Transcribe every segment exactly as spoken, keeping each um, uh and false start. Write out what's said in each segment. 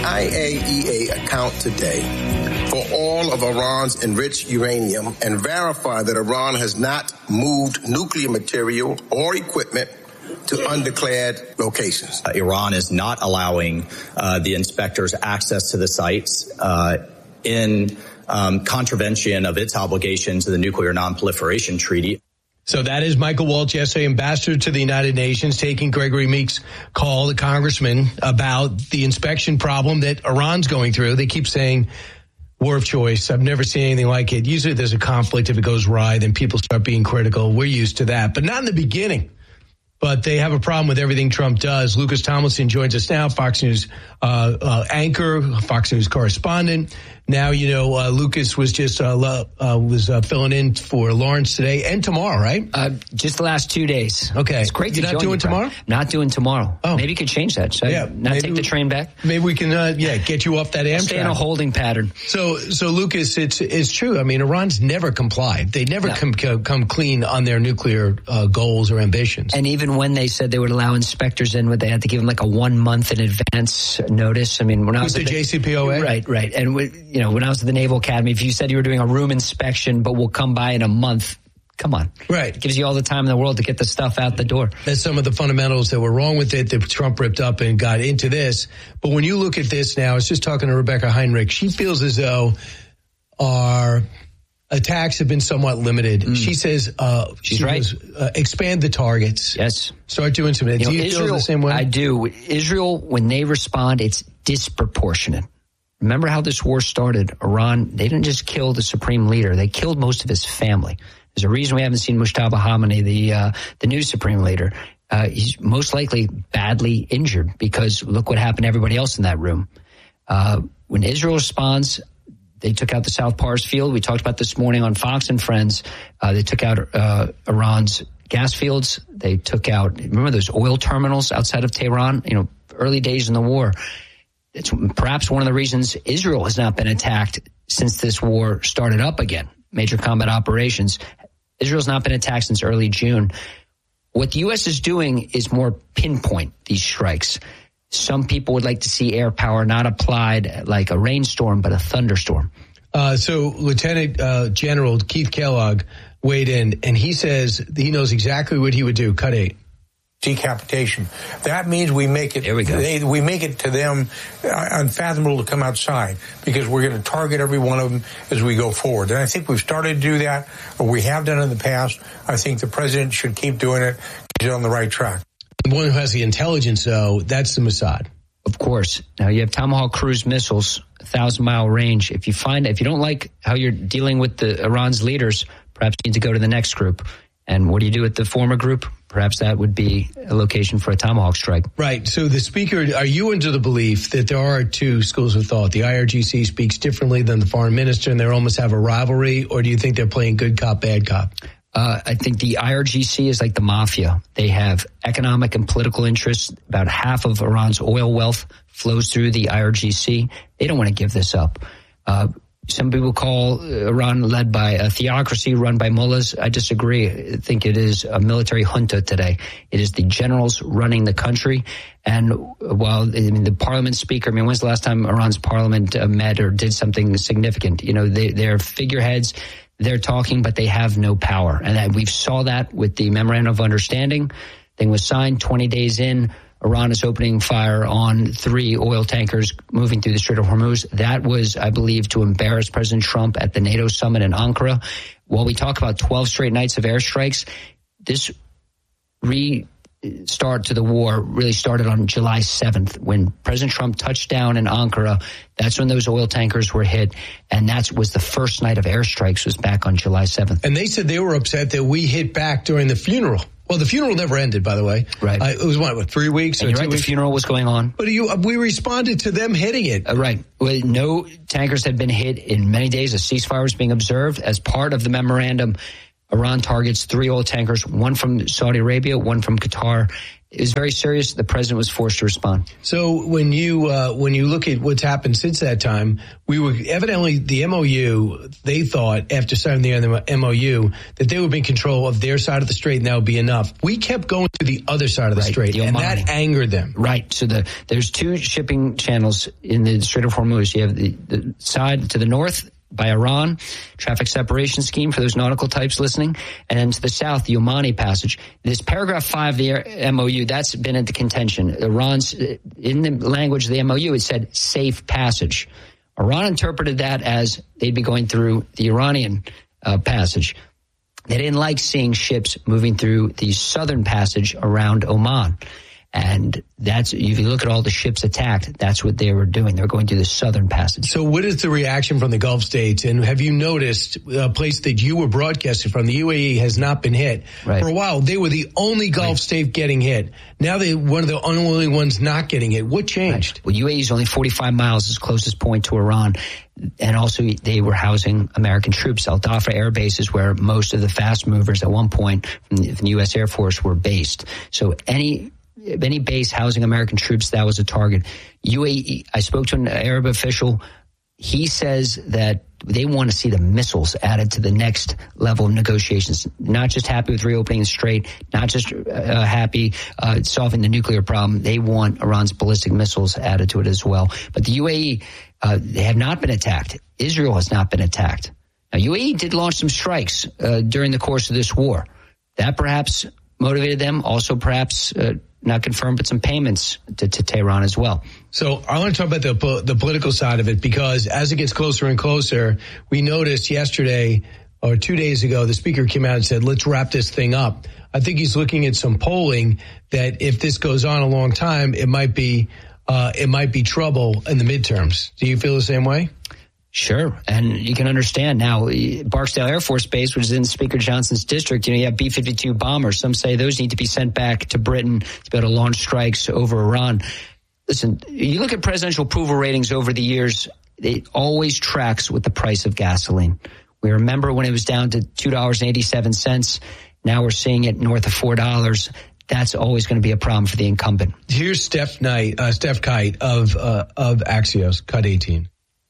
I A E A account today for all of Iran's enriched uranium and verify that Iran has not moved nuclear material or equipment to undeclared locations. Uh, Iran is not allowing uh, the inspectors access to the sites uh, in um, contravention of its obligations to the Nuclear Non-Proliferation Treaty. So that is Michael Waltz, yesterday ambassador to the United Nations, taking Gregory Meek's call, the congressman, about the inspection problem that Iran's going through. They keep saying war of choice. I've never seen anything like it. Usually there's a conflict. If it goes awry, then people start being critical. We're used to that, but not in the beginning. But they have a problem with everything Trump does. Lucas Tomlinson joins us now, Fox News uh, uh, anchor, Fox News correspondent. Now, you know, uh, Lucas was just uh, uh, was uh, filling in for Lawrence today and tomorrow, right? Uh, just the last two days. Okay. It's great You're to not join doing you, tomorrow? Brian. Not doing tomorrow. Oh. Maybe you could change that. Should yeah, I not take the train back? Maybe we can, uh, yeah, get you off that Amtrak. Stay in a holding pattern. So, so Lucas, it's it's true. I mean, Iran's never complied. They never no. come come clean on their nuclear uh, goals or ambitions. And even when they said they would allow inspectors in, they had to give them like a one month in advance notice. I mean, when I was with the J C P O A, right, right, and you know, when I was at the Naval Academy, if you said you were doing a room inspection, but we'll come by in a month. Come on. Right. It gives you all the time in the world to get the stuff out the door. That's some of the fundamentals that were wrong with it that Trump ripped up and got into this. But when you look at this now, I was just talking to Rebecca Heinrich. She feels as though our attacks have been somewhat limited. Mm. She says, uh, she's she right. Goes, uh, expand the targets. Yes. Start doing some. You do know, you Israel, feel the same way? I do. Israel, when they respond, it's disproportionate. Remember how this war started? Iran, they didn't just kill the supreme leader. They killed most of his family. There's a reason we haven't seen Mustafa Khamenei, the uh, the new supreme leader. Uh, he's most likely badly injured because look what happened to everybody else in that room. Uh, when Israel responds, they took out the South Pars field. We talked about this morning on Fox and Friends. Uh, they took out uh, Iran's gas fields. They took out, remember those oil terminals outside of Tehran? You know, early days in the war. It's perhaps one of the reasons Israel has not been attacked since this war started up again. Major combat operations. Israel's not been attacked since early June. What the U S is doing is more pinpoint these strikes. Some people would like to see air power not applied like a rainstorm, but a thunderstorm. Uh, so Lieutenant uh, General Keith Kellogg weighed in, and he says he knows exactly what he would do. Cut eight. Decapitation. That means we make it. There we go. They, we make it to them uh, unfathomable to come outside because we're going to target every one of them as we go forward. And I think we've started to do that, or we have done in the past. I think the president should keep doing it. He's on the right track. The one who has the intelligence, though, that's the Mossad. Of course. Now you have Tomahawk cruise missiles, a thousand mile range. If you find, if you don't like how you're dealing with the Iran's leaders, perhaps you need to go to the next group. And what do you do with the former group? Perhaps that would be a location for a Tomahawk strike. Right. So the speaker, are you into the belief that there are two schools of thought? The I R G C speaks differently than the foreign minister and they almost have a rivalry? Or do you think they're playing good cop, bad cop? Uh, I think the I R G C is like the mafia. They have economic and political interests. About half of Iran's oil wealth flows through the I R G C. They don't want to give this up. Uh, Some people call Iran led by a theocracy run by mullahs. I disagree. I think it is a military junta today. It is the generals running the country. And while I mean, the parliament speaker, I mean, when's the last time Iran's parliament uh, met or did something significant? You know, they, they're figureheads. They're talking, but they have no power. And that, we saw that with the memorandum of understanding. Thing was signed twenty days in. Iran is opening fire on three oil tankers moving through the Strait of Hormuz. That was, I believe, to embarrass President Trump at the NATO summit in Ankara. While we talk about twelve straight nights of airstrikes, this restart to the war really started on July seventh when President Trump touched down in Ankara. That's when those oil tankers were hit. And that was the first night of airstrikes was back on July seventh. And they said they were upset that we hit back during the funeral. Well, the funeral never ended, by the way. Right. Uh, it was, what, what, three weeks? And or you're two right, weeks? the funeral was going on. But you, we responded to them hitting it. Uh, right. Well, no tankers had been hit in many days. A ceasefire was being observed. As part of the memorandum, Iran targets three oil tankers, one from Saudi Arabia, one from Qatar. It was very serious. The president was forced to respond. So when you uh, when you look at what's happened since that time, we were evidently the M O U. They thought after signing the M O U that they would be in control of their side of the strait, and that would be enough. We kept going to the other side of the right, strait, the and that angered them. Right. So the there's two shipping channels in the Strait of Hormuz. You have the, the side to the north by Iran, traffic separation scheme for those nautical types listening, and to the south, the Omani Passage. This paragraph five of the M O U, that's been at the contention. Iran's, in the language of the M O U, it said safe passage. Iran interpreted that as they'd be going through the Iranian uh, passage. They didn't like seeing ships moving through the southern passage around Oman. And that's, if you look at all the ships attacked, that's what they were doing. They were going through the southern passage. So what is the reaction from the Gulf states? And have you noticed a place that you were broadcasting from, the U A E, has not been hit? Right. For a while, they were the only Gulf right. state getting hit. Now they're one of the only ones not getting hit. What changed? Right. Well, U A E is only forty-five miles, its closest point to Iran. And also they were housing American troops. Al Dhafra Air Base is where most of the fast movers at one point from the, from the U S Air Force were based. So any... any base housing American troops, that was a target. U A E, I spoke to an Arab official. He says that they want to see the missiles added to the next level of negotiations. Not just happy with reopening the strait, not just uh, happy uh, solving the nuclear problem. They want Iran's ballistic missiles added to it as well. But the U A E, uh, they have not been attacked. Israel has not been attacked. Now, U A E did launch some strikes uh, during the course of this war. That perhaps motivated them. Also, perhaps... Uh, not confirmed, but some payments to, to Tehran as well. So I want to talk about the the political side of it, because as it gets closer and closer, we noticed yesterday or two days ago, the speaker came out and said, let's wrap this thing up. I think he's looking at some polling that if this goes on a long time, it might be uh, it might be trouble in the midterms. Do you feel the same way? Sure. And you can understand now, Barksdale Air Force Base, which is in Speaker Johnson's district, you know, you have B fifty-two bombers. Some say those need to be sent back to Britain to be able to launch strikes over Iran. Listen, you look at presidential approval ratings over the years, it always tracks with the price of gasoline. We remember when it was down to two dollars and eighty-seven cents. Now we're seeing it north of four dollars. That's always going to be a problem for the incumbent. Here's Steph Knight, uh, Steph Kite of, uh, of Axios, Cut eighteen.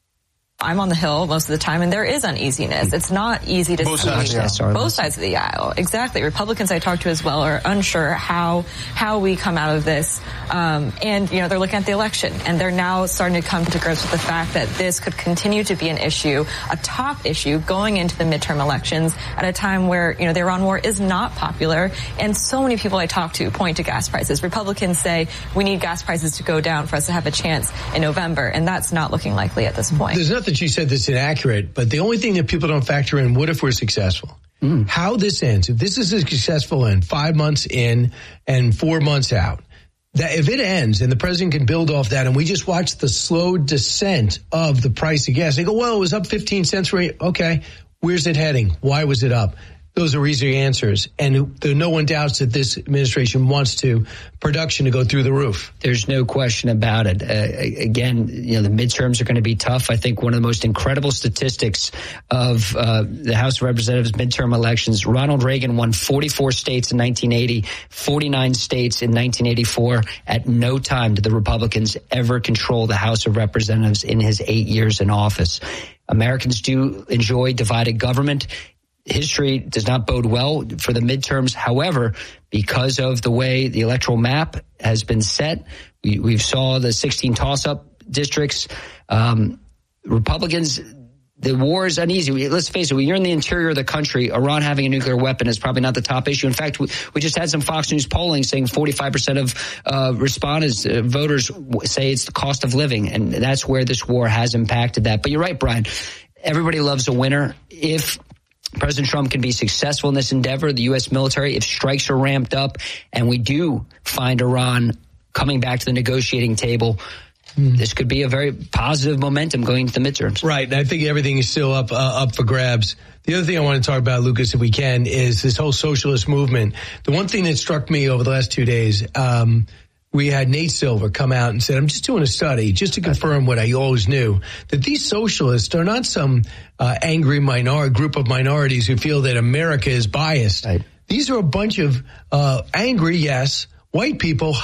I'm on the Hill most of the time, and there is uneasiness. It's not easy to both see sides, yeah. both sides of the aisle. Exactly. Republicans I talk to as well are unsure how how we come out of this. Um, and, you know, they're looking at the election, and they're now starting to come to grips with the fact that this could continue to be an issue, a top issue, going into the midterm elections at a time where, you know, the Iran war is not popular. And so many people I talk to point to gas prices. Republicans say we need gas prices to go down for us to have a chance in November, and that's not looking likely at this point. There's nothing she said that's inaccurate, but the only thing that people don't factor in, what if we're successful? Mm. How this ends, if this is a successful end, five months in and four months out, that if it ends and the president can build off that and we just watch the slow descent of the price of gas, they go, well, it was up fifteen cents. Right? Okay, where's it heading? Why was it up? Those are easy answers. And there, no one doubts that this administration wants to production to go through the roof. There's no question about it. Uh, again, you know, the midterms are going to be tough. I think one of the most incredible statistics of uh, the House of Representatives midterm elections, Ronald Reagan won forty-four states in nineteen eighty, forty-nine states in nineteen eighty-four. At no time did the Republicans ever control the House of Representatives in his eight years in office. Americans do enjoy divided government. History does not bode well for the midterms. However, because of the way the electoral map has been set, we, we saw the sixteen toss-up districts. Um, Republicans, the war is uneasy. Let's face it, when you're in the interior of the country, Iran having a nuclear weapon is probably not the top issue. In fact, we, we just had some Fox News polling saying forty-five percent of uh, respondents, uh, voters say it's the cost of living, and that's where this war has impacted that. But you're right, Brian. Everybody loves a winner. If President Trump can be successful in this endeavor, the U S military, if strikes are ramped up and we do find Iran coming back to the negotiating table, mm. this could be a very positive momentum going into the midterms. Right. And I think everything is still up, uh, up for grabs. The other thing I want to talk about, Lucas, if we can, is this whole socialist movement. The one thing that struck me over the last two days, um, we had Nate Silver come out and said, I'm just doing a study just to confirm what I always knew, that these socialists are not some uh, angry minor group of minorities who feel that America is biased. Right. These are a bunch of uh, angry, yes, white people